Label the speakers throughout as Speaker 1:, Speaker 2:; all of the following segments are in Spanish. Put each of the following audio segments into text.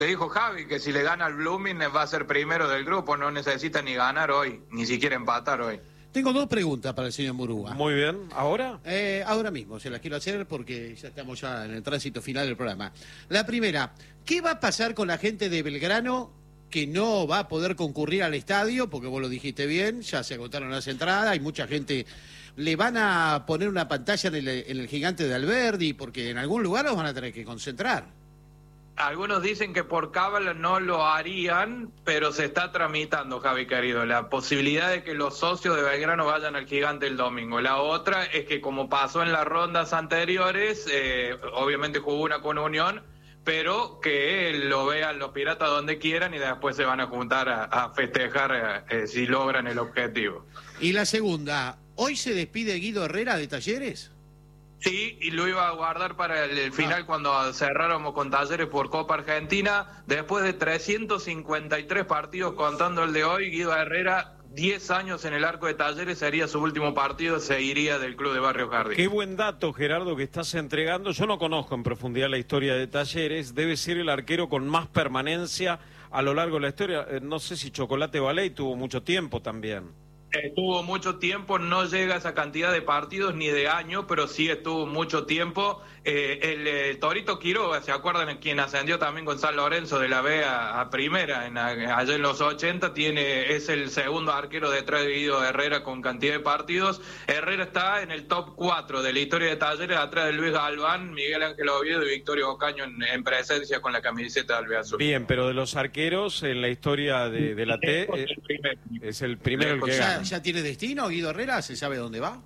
Speaker 1: Te dijo Javi que si le gana al Blooming va a ser primero del grupo, no necesita ni ganar hoy, ni siquiera empatar hoy.
Speaker 2: Tengo dos preguntas para el señor Murúa.
Speaker 3: Muy bien, ¿ahora?
Speaker 2: Ahora mismo, se las quiero hacer porque ya estamos ya en el tránsito final del programa. La primera, ¿qué va a pasar con la gente de Belgrano que no va a poder concurrir al estadio? Porque vos lo dijiste bien, ya se agotaron las entradas, hay mucha gente. ¿Le van a poner una pantalla en el Gigante de Alberdi? Porque en algún lugar los van a tener que concentrar.
Speaker 1: Algunos dicen que por cábala no lo harían, pero se está tramitando, Javi querido, la posibilidad de que los socios de Belgrano vayan al Gigante el domingo. La otra es que, como pasó en las rondas anteriores, obviamente jugó una con Unión, pero que lo vean los Piratas donde quieran y después se van a juntar a festejar si logran el objetivo.
Speaker 2: Y la segunda, ¿hoy se despide Guido Herrera de Talleres?
Speaker 1: Sí, y lo iba a guardar para el final cuando cerráramos con Talleres por Copa Argentina. Después de 353 partidos, contando el de hoy, Guido Herrera, 10 años en el arco de Talleres, sería su último partido, se iría del club de Barrio Jardín.
Speaker 3: Qué buen dato, Gerardo, que estás entregando. Yo no conozco en profundidad la historia de Talleres. Debe ser el arquero con más permanencia a lo largo de la historia. No sé si Chocolate Baley tuvo mucho tiempo también.
Speaker 1: Estuvo mucho tiempo, no llega a esa cantidad de partidos ni de años, pero sí estuvo mucho tiempo. El Torito Quiroga, ¿se acuerdan? Quien ascendió también con San Lorenzo de la B a primera, allá en los 80, es el segundo arquero detrás de Guido Herrera con cantidad de partidos. Herrera está en el top 4 de la historia de Talleres, atrás de Luis Galván, Miguel Ángel Oviedo y Victorio Ocaño en presencia con la camiseta de Alveazul.
Speaker 3: Bien, pero de los arqueros en la historia de la T, es el primero el que gana.
Speaker 2: ¿Ya tiene destino Guido Herrera? ¿Se sabe dónde va?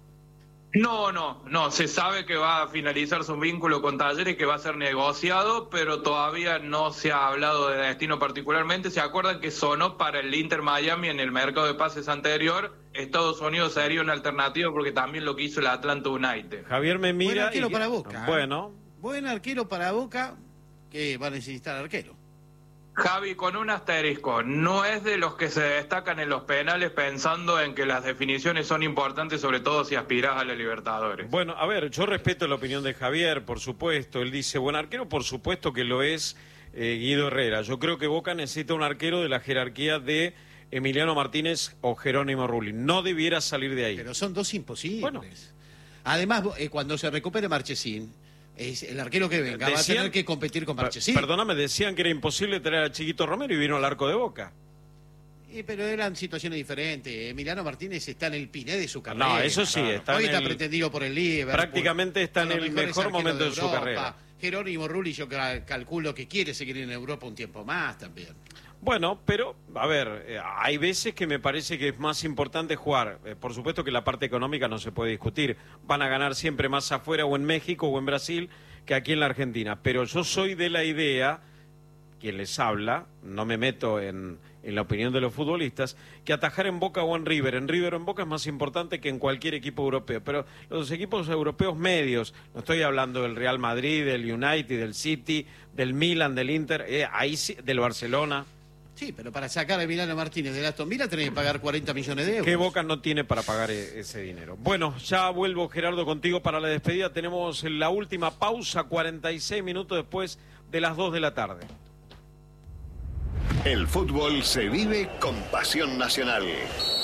Speaker 1: No, se sabe que va a finalizar su vínculo con Talleres, que va a ser negociado, pero todavía no se ha hablado de destino particularmente. ¿Se acuerdan que sonó para el Inter Miami en el mercado de pases anterior? Estados Unidos sería una alternativa porque también lo que hizo el Atlanta United.
Speaker 3: Javier me mira.
Speaker 2: Buen arquero para Boca.
Speaker 3: Bueno.
Speaker 2: Buen arquero para Boca, que va a necesitar arquero.
Speaker 1: Javi, con un asterisco, no es de los que se destacan en los penales pensando en que las definiciones son importantes, sobre todo si aspirás a la Libertadores.
Speaker 3: Bueno, a ver, yo respeto la opinión de Javier, por supuesto. Él dice, buen arquero, por supuesto que lo es Guido Herrera. Yo creo que Boca necesita un arquero de la jerarquía de Emiliano Martínez o Jerónimo Rulli. No debiera salir de ahí.
Speaker 2: Pero son dos imposibles.
Speaker 3: Bueno.
Speaker 2: Además, cuando se recupere Marchesín, es el arquero que venga va a tener que competir con Marchesín.
Speaker 3: Perdóname, decían que era imposible traer a Chiquito Romero y vino al arco de Boca.
Speaker 2: Pero eran situaciones diferentes. Emiliano Martínez está en el piné de su carrera.
Speaker 3: No, eso sí.
Speaker 2: Hoy está pretendido por el Liverpool.
Speaker 3: Prácticamente está en el mejor momento de su carrera.
Speaker 2: Jerónimo Rulli yo calculo que quiere seguir en Europa un tiempo más también.
Speaker 3: Bueno, pero, a ver, hay veces que me parece que es más importante jugar. Por supuesto que la parte económica no se puede discutir. Van a ganar siempre más afuera o en México o en Brasil que aquí en la Argentina. Pero yo soy de la idea, quien les habla, no me meto en la opinión de los futbolistas, que atajar en Boca o en River o en Boca es más importante que en cualquier equipo europeo. Pero los equipos europeos medios, no estoy hablando del Real Madrid, del United, del City, del Milan, del Inter, ahí sí, del Barcelona.
Speaker 2: Sí, pero para sacar a Emiliano Martínez del Aston Villa tenés que pagar 40 millones de euros.
Speaker 3: ¿Qué Boca no tiene para pagar ese dinero? Bueno, ya vuelvo, Gerardo, contigo para la despedida. Tenemos la última pausa, 46 minutos después de las 2 de la tarde.
Speaker 4: El fútbol se vive con pasión nacional.